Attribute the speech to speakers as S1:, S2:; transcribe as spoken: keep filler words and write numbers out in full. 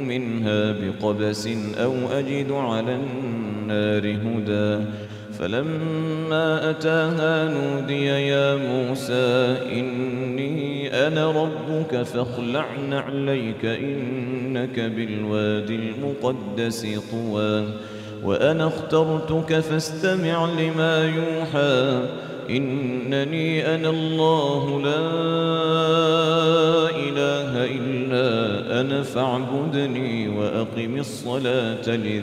S1: منها بقبس أو أجد على النار هدى فلما أتاها نودي يا موسى إني أنا ربك فاخلع نعليك إنك بالوادي المقدس طوى وأنا اخترتك فاستمع لما يوحى إنني أنا الله لا إله إلا أنا فاعبدني وأقم الصلاة لذكري